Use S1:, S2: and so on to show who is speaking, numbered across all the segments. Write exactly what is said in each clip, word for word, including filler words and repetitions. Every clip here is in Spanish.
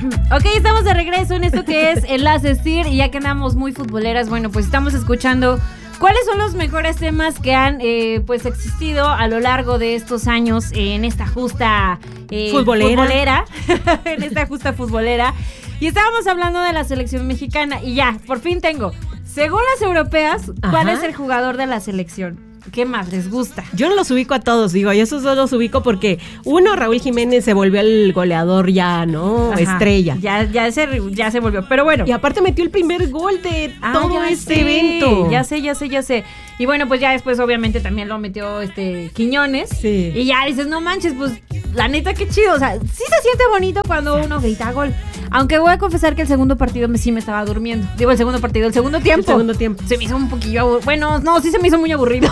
S1: Ok, estamos de regreso en esto que es Enlaces T I R y ya que andamos muy futboleras, bueno, pues estamos escuchando cuáles son los mejores temas que han eh, pues existido a lo largo de estos años en esta justa eh,
S2: futbolera,
S1: futbolera en esta justa futbolera. Y estábamos hablando de la selección mexicana y ya, por fin tengo, según las europeas, ¿cuál
S2: Ajá.
S1: es el jugador de la selección? ¿Qué más les gusta?
S2: Yo no los ubico a todos, digo, y esos dos los ubico porque uno, Raúl Jiménez, se volvió el goleador ya, ¿no?
S1: Ajá,
S2: estrella.
S1: Ya, ya, se, ya se volvió, pero bueno.
S2: Y aparte metió el primer gol de
S1: Ah,
S2: todo
S1: ya
S2: este
S1: sé,
S2: evento.
S1: Ya sé, ya sé, ya sé. Y bueno, pues ya después obviamente también lo metió este Quiñones.
S2: Sí.
S1: Y ya dices, no manches, pues la neta qué chido. O sea, sí se siente bonito cuando uno grita gol. Aunque voy a confesar que el segundo partido me, sí me estaba durmiendo. Digo, el segundo partido, el segundo tiempo.
S2: El segundo tiempo.
S1: Se me hizo un poquillo aburrido. Bueno, no, sí se me hizo muy aburrido.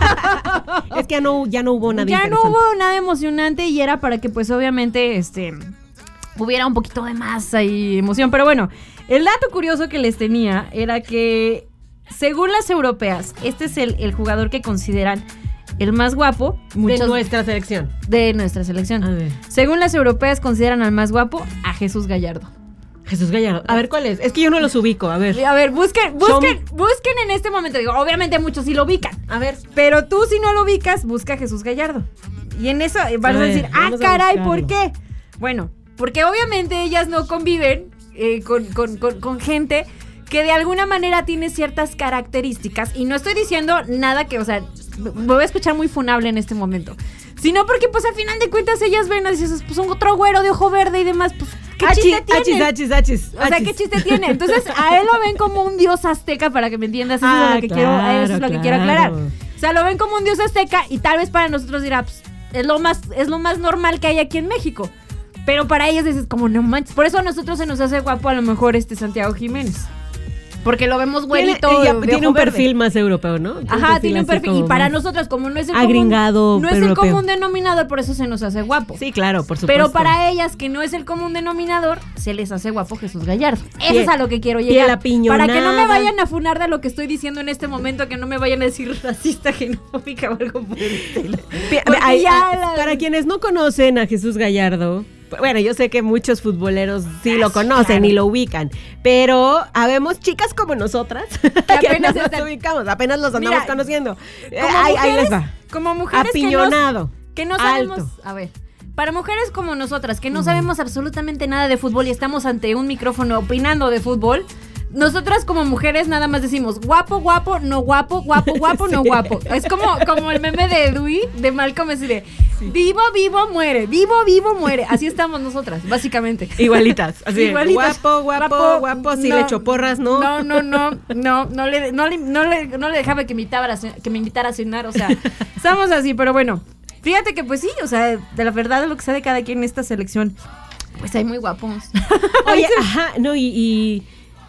S2: Es que ya no, ya no hubo nada
S1: Ya no
S2: interesante.
S1: hubo nada emocionante y era para que pues obviamente este hubiera un poquito de masa y emoción. Pero bueno, el dato curioso que les tenía era que según las europeas, este es el, el jugador que consideran el más guapo
S2: De
S1: muchos-
S2: nuestra selección.
S1: de nuestra selección.
S2: A ver.
S1: Según las europeas consideran al más guapo a Jesús Gallardo.
S2: Jesús Gallardo. A ver, ¿cuál es? Es que yo no los ubico, a ver.
S1: A ver, busquen, busquen, busquen en este momento. Digo, obviamente muchos sí lo ubican.
S2: A ver.
S1: Pero tú si no lo ubicas, busca a Jesús Gallardo. Y en eso vas a,
S2: A ver,
S1: decir, ah,
S2: vamos a
S1: caray,
S2: buscarlo.
S1: ¿por qué? Bueno, porque obviamente ellas no conviven eh, con, con, con, con gente que de alguna manera tiene ciertas características. Y no estoy diciendo nada que, o sea, me voy a escuchar muy funable en este momento. Sino porque, pues, al final de cuentas, ellas ven así, pues, un otro güero de ojo verde y demás, pues, ¿qué chiste tiene?
S2: Achis, achis, achis,
S1: O sea, ¿qué chiste tiene? Entonces, a él lo ven como un dios azteca, para que me entiendas. Eso
S2: Ah,
S1: es lo que, quiero,
S2: claro,
S1: eso es lo que
S2: claro.
S1: quiero aclarar. O sea, lo ven como un dios azteca y tal vez para nosotros dirá, pues, es lo más, es lo más normal que hay aquí en México. Pero para ellos dices, como, no manches. Por eso a nosotros se nos hace guapo a lo mejor este Santiago Jiménez. Porque lo vemos güerito.
S2: Tiene, ella
S1: de
S2: tiene
S1: ojo
S2: un
S1: verde.
S2: perfil más europeo, ¿no?
S1: Ajá, tiene un
S2: así
S1: perfil. Y
S2: como
S1: para
S2: más
S1: nosotros, como no es el
S2: agringado,
S1: común, no es el
S2: europeo.
S1: común denominador, por eso se nos hace guapo.
S2: Sí, claro, por supuesto.
S1: Pero para ellas, que no es el común denominador, se les hace guapo Jesús Gallardo. Eso
S2: Piel-
S1: es a lo que quiero
S2: piel
S1: llegar.
S2: apiñonada.
S1: Para que no me vayan a funar de lo que estoy diciendo en este momento, que no me vayan a decir racista, xenofóbica o algo por el estilo.
S2: Pi-
S1: Porque
S2: ay,
S1: ya
S2: ah,
S1: la-
S2: Para quienes no conocen a Jesús Gallardo, bueno, yo sé que muchos futboleros sí lo
S1: Ah,
S2: conocen
S1: claro.
S2: y lo ubican, pero habemos chicas como nosotras que
S1: apenas
S2: no los
S1: están-
S2: ubicamos, apenas los andamos
S1: Mira,
S2: conociendo. Eh,
S1: Como
S2: ahí,
S1: mujeres,
S2: ahí les va.
S1: como mujeres
S2: Apiñonado.
S1: que no, que no sabemos,
S2: alto.
S1: a ver, para mujeres como nosotras que no sabemos absolutamente nada de fútbol y estamos ante un micrófono opinando de fútbol, nosotras como mujeres nada más decimos guapo, guapo, no guapo, guapo, guapo, no
S2: Sí.
S1: guapo. Es como, como el meme de Dewey, de Malcolm, así de vivo, vivo, muere, vivo, vivo, muere. Así estamos nosotras, básicamente.
S2: Igualitas, así
S1: Igualitas.
S2: guapo, guapo, guapo, si
S1: no,
S2: le echo porras, ¿no?
S1: No, no, no, no, no le, no le, no le, no le dejaba que me invitara a ce- que me invitara a cenar, o sea, estamos así, pero bueno, fíjate que pues sí, o sea, de la verdad lo que sea de cada quien en esta selección, pues hay muy guapos.
S2: Oye, ajá, no, y, y,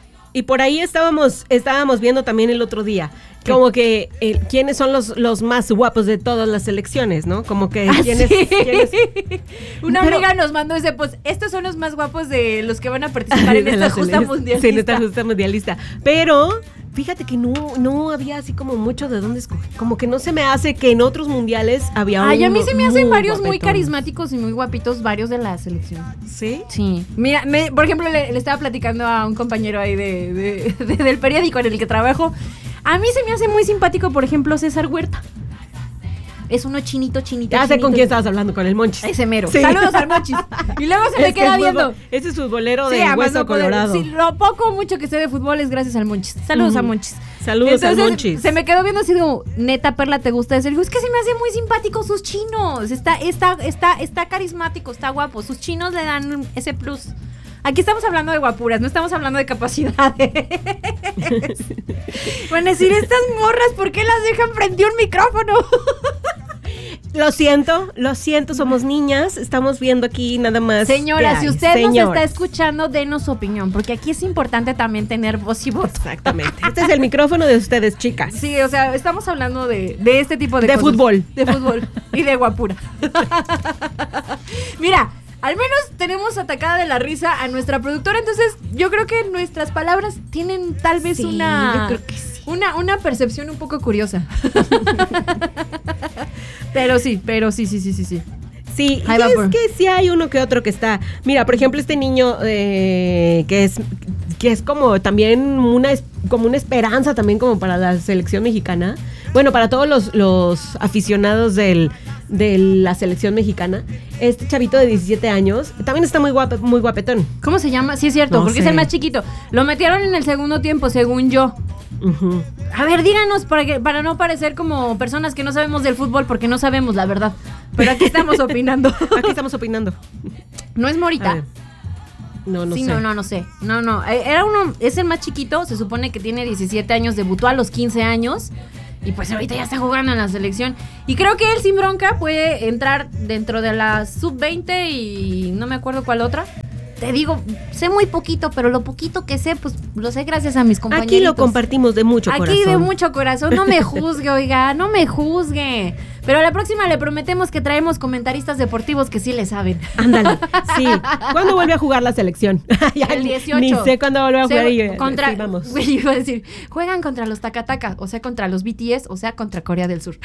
S2: y por ahí estábamos, estábamos viendo también el otro día,
S1: ¿Qué?
S2: como que eh, quiénes son los, los más guapos de todas las selecciones, ¿no? Como que
S1: ¿Ah,
S2: quiénes,
S1: sí?
S2: quiénes-
S1: Una
S2: Pero-
S1: amiga nos mandó ese, pues estos son los más guapos de los que van a participar en
S2: de
S1: esta
S2: la
S1: justa
S2: celeste-
S1: mundialista.
S2: sí, en esta justa mundialista. Pero fíjate que no, no había así como mucho de dónde escoger. Como que no se me hace que en otros mundiales había
S1: Ay, a mí
S2: uno
S1: se me hacen
S2: muy
S1: varios muy
S2: guapetones.
S1: carismáticos y muy guapitos, varios de la selección.
S2: ¿Sí?
S1: Sí. Mira, me- por ejemplo, le, le estaba platicando a un compañero ahí de, de- de- del periódico en el que trabajo. A mí se me hace muy simpático, por ejemplo, César Huerta. Es uno chinito, chinito.
S2: Ya sé
S1: chinito.
S2: con quién estabas hablando, con el Monchis.
S1: Ese mero.
S2: Sí.
S1: Saludos al Monchis. Y luego se me
S2: Es que
S1: queda
S2: es
S1: viendo.
S2: fútbol- Ese es futbolero
S1: Sí,
S2: de
S1: además
S2: hueso
S1: no puede-
S2: colorado.
S1: sí, lo poco o mucho que sé de fútbol es gracias al Monchis. Saludos
S2: Ujú.
S1: a Monchis.
S2: Saludos al
S1: Entonces,
S2: Monchis.
S1: Se me quedó viendo así como, neta, Perla, ¿te gusta ese? Digo, es que se me hace muy simpático sus chinos. Está, está, está, está carismático, está guapo. Sus chinos le dan ese plus. Aquí estamos hablando de guapuras, no estamos hablando de capacidades. Van a decir, estas morras, ¿por qué las dejan frente a un micrófono?
S2: Lo siento, lo siento, somos niñas, estamos viendo aquí nada más.
S1: Señora,
S2: qué
S1: si
S2: hay,
S1: usted nos
S2: señoras.
S1: está escuchando, denos su opinión, porque aquí es importante también tener voz y voto.
S2: Exactamente. Este es el micrófono de ustedes, chicas.
S1: Sí, o sea, estamos hablando de, de este tipo de
S2: De
S1: cosas.
S2: fútbol.
S1: De fútbol y de guapura. Mira, al menos tenemos atacada de la risa a nuestra productora, entonces yo creo que nuestras palabras tienen tal vez
S2: Sí,
S1: una,
S2: yo creo que sí.
S1: una una percepción un poco curiosa. Pero sí, pero sí, sí, sí, sí, sí.
S2: Sí,
S1: Ahí
S2: y
S1: va
S2: es
S1: por-
S2: que sí hay uno que otro que está. Mira, por ejemplo, este niño eh, que es que es como también una es- como una esperanza también como para la selección mexicana. Bueno, para todos los, los aficionados del, de la selección mexicana. Este chavito de diecisiete años también está muy guape, muy guapetón.
S1: ¿Cómo se llama? Sí, es cierto,
S2: No
S1: porque
S2: sé.
S1: es el más chiquito. Lo metieron en el segundo tiempo, según yo.
S2: Ujú.
S1: A ver, díganos para, que, para no parecer como personas que no sabemos del fútbol, porque no sabemos la verdad. Pero aquí estamos opinando.
S2: Aquí estamos opinando.
S1: No es
S2: A
S1: Morita.
S2: ver. No, no
S1: sí,
S2: sé.
S1: no, no, no sé. No, no. Eh, Era uno, es el más chiquito, se supone que tiene diecisiete años, debutó a los quince años. Y pues ahorita ya está jugando en la selección. Y creo que él sin bronca puede entrar dentro de la sub veinte y no me acuerdo cuál otra. Te digo, sé muy poquito, pero lo poquito que sé, pues lo sé gracias a mis compañeritos.
S2: Aquí lo compartimos de mucho
S1: Aquí
S2: corazón.
S1: de mucho corazón. No me juzgue, oiga, no me juzgue. Pero a la próxima le prometemos que traemos comentaristas deportivos que sí le saben.
S2: Ándale, sí. ¿Cuándo vuelve a jugar la selección? Ya
S1: El
S2: ni-
S1: dieciocho.
S2: Ni sé cuándo vuelve a
S1: Se-
S2: jugar. Y,
S1: contra,
S2: sí, vamos.
S1: Güey, iba a decir, juegan contra los Takataka, o sea, contra los B T S, o sea, contra Corea del Sur.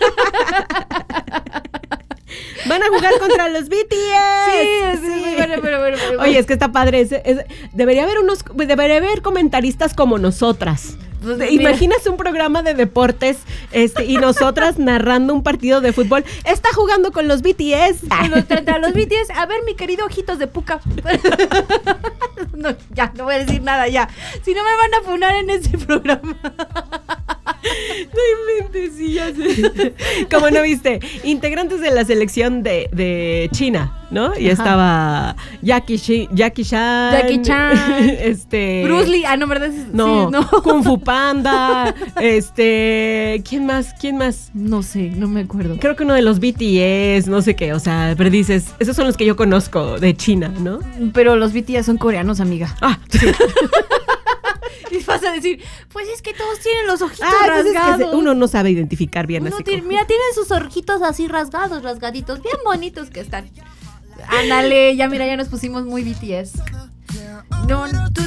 S2: Van a jugar contra los B T S.
S1: Sí, sí, sí. Bueno, pero, bueno, pero,
S2: Oye, es que está padre. es- es- debería haber unos, debería haber comentaristas como nosotras.
S1: Pues,
S2: ¿Te
S1: mira.
S2: imaginas un programa de deportes este, y nosotras narrando un partido de fútbol? Está jugando con los B T S.
S1: Con los, contra los B T S, a ver, mi querido ojitos de puca. No, ya, no voy a decir nada, ya. Si no me van a funar en este programa.
S2: No inventes, sí, ya sé. Como no viste, integrantes de la selección de, de China, ¿no? Y
S1: Ajá.
S2: estaba Jackie, Shi- Jackie Chan.
S1: Jackie Chan.
S2: Este.
S1: Bruce Lee, ah, no, ¿verdad? Sí,
S2: No,
S1: no.
S2: Kung Fu Panda. Este. ¿Quién más? ¿Quién más?
S1: No sé, no me acuerdo.
S2: Creo que uno de los B T S, no sé qué. O sea, pero dices, esos son los que yo conozco de China, ¿no?
S1: Pero los B T S son coreanos, amiga.
S2: Ah, sí.
S1: Y vas a decir, pues es que todos tienen los ojitos
S2: Ah, pues es que
S1: rasgados.
S2: se- uno no sabe identificar bien
S1: Uno
S2: así.
S1: tiene-
S2: como-
S1: Mira, tienen sus ojitos así rasgados, rasgaditos, bien bonitos que están. Ándale, ya mira, ya nos pusimos muy B T S. No, tú...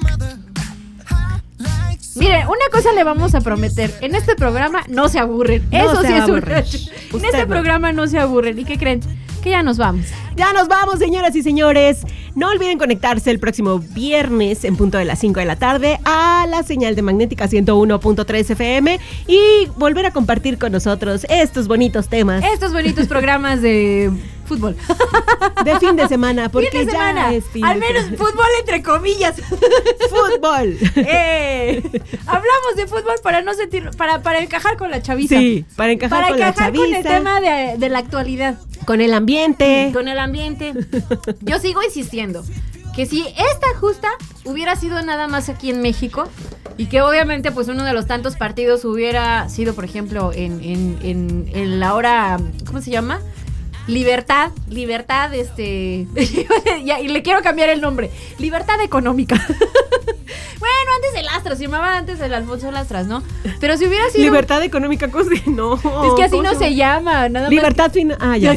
S1: Miren, una cosa le vamos a prometer. En este programa no se aburren.
S2: No
S1: Eso
S2: se
S1: sí es un
S2: aburren.
S1: hecho. En
S2: Usted
S1: este
S2: no.
S1: programa no se aburren. ¿Y qué creen? Que ya nos vamos.
S2: Ya nos vamos, señoras y señores. No olviden conectarse el próximo viernes en punto de las cinco de la tarde a la señal de Magnética ciento uno punto tres F M y volver a compartir con nosotros estos bonitos temas
S1: Estos bonitos programas de fútbol.
S2: de fin de semana, porque
S1: Fin de
S2: ya
S1: semana.
S2: es fin
S1: Al
S2: de
S1: menos
S2: semana.
S1: fútbol entre comillas.
S2: Fútbol.
S1: Eh, hablamos de fútbol para no sentir, para, para encajar con la chaviza.
S2: Sí, para encajar
S1: para
S2: con la
S1: encajar con el
S2: chaviza,
S1: tema de, de la actualidad.
S2: con el ambiente.
S1: Con el ambiente. Yo sigo insistiendo que si esta justa hubiera sido nada más aquí en México y que obviamente pues uno de los tantos partidos hubiera sido, por ejemplo, en, en, en, en la hora, ¿cómo se llama? Libertad, libertad, este... ya, y le quiero cambiar el nombre. Libertad económica. Bueno, antes el Astras, se llamaba antes el Alfonso Lastras, ¿no? Pero si hubiera sido...
S2: Libertad económica, ¿cómo se- no.
S1: Es que así
S2: ¿cómo
S1: no se llama, nada más.
S2: Libertad final. Ah, ya.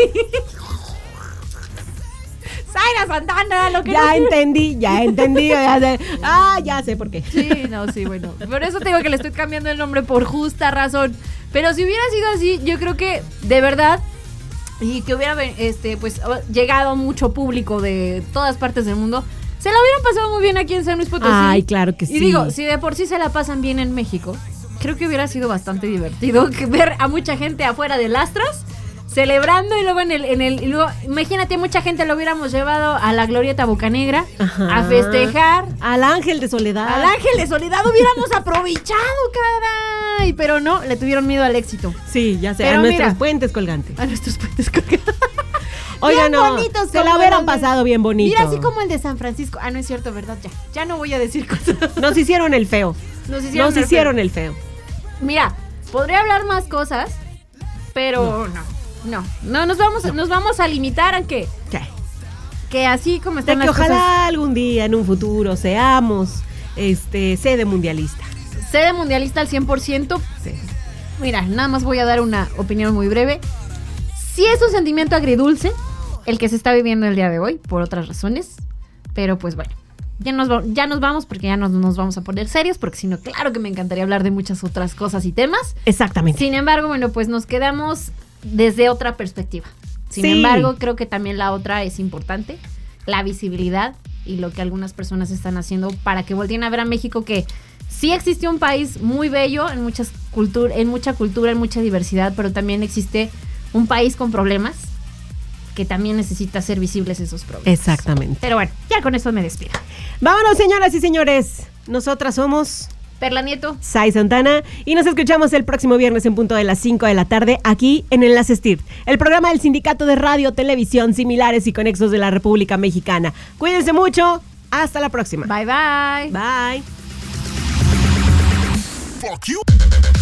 S1: Zaira Santana, lo que
S2: Ya
S1: no quiero-
S2: entendí, ya entendí. Ya sé. Ah, ya sé por qué.
S1: Sí, no, sí, bueno. Por eso te digo que le estoy cambiando el nombre por justa razón. Pero si hubiera sido así, yo creo que de verdad y que hubiera este pues llegado mucho público de todas partes del mundo, se la hubieran pasado muy bien aquí en San Luis Potosí.
S2: Ay, claro que sí.
S1: Y digo, si de por sí se la pasan bien en México, creo que hubiera sido bastante divertido que ver a mucha gente afuera de Lastras celebrando y luego en el en el y luego imagínate, mucha gente lo hubiéramos llevado a la Glorieta Bocanegra
S2: Ajá.
S1: a festejar.
S2: Al ángel de soledad.
S1: Al Ángel de Soledad hubiéramos aprovechado, caray. Pero no, le tuvieron miedo al éxito.
S2: Sí, ya sé.
S1: Pero
S2: a nuestros
S1: mira.
S2: puentes colgantes.
S1: A nuestros puentes colgados.
S2: Oigan,
S1: Bien
S2: no.
S1: bonitos
S2: Se
S1: como
S2: la hubieran
S1: los de-
S2: pasado bien bonito.
S1: Mira, así como el de San Francisco. Ah, no es cierto, ¿verdad? Ya. Ya no voy a decir cosas.
S2: Nos hicieron el feo.
S1: Nos hicieron,
S2: Nos
S1: el
S2: hicieron
S1: feo.
S2: el feo.
S1: Mira, podría hablar más cosas, pero no. No, no, nos vamos, nos vamos a limitar a que,
S2: ¿Qué?
S1: que así como
S2: De
S1: están
S2: que
S1: las
S2: ojalá
S1: cosas.
S2: algún día en un futuro seamos este sede mundialista.
S1: Sede mundialista al cien por ciento.
S2: Sí.
S1: Mira, nada más voy a dar una opinión muy breve. Sí es un sentimiento agridulce el que se está viviendo el día de hoy, por otras razones. Pero pues bueno, ya nos, va- ya nos vamos porque ya nos, nos vamos a poner serios, porque si no, claro que me encantaría hablar de muchas otras cosas y temas.
S2: Exactamente.
S1: Sin embargo, bueno, pues nos quedamos desde otra perspectiva. Sin
S2: Sí.
S1: embargo, creo que también la otra es importante, la visibilidad y lo que algunas personas están haciendo para que volteen a ver a México, que sí existe un país muy bello en muchas cultur- en mucha cultura, en mucha diversidad, pero también existe un país con problemas que también necesita ser visibles esos problemas.
S2: Exactamente.
S1: Pero bueno, ya con eso me despido.
S2: Vámonos, señoras y señores. Nosotras somos
S1: Perla Nieto.
S2: Sai Santana y nos escuchamos el próximo viernes en punto de las cinco de la tarde aquí en Enlace S T I R, el programa del Sindicato de Radio, Televisión, Similares y Conexos de la República Mexicana. Cuídense mucho. Hasta la próxima.
S1: Bye, bye.
S2: Bye.
S3: Fuck you.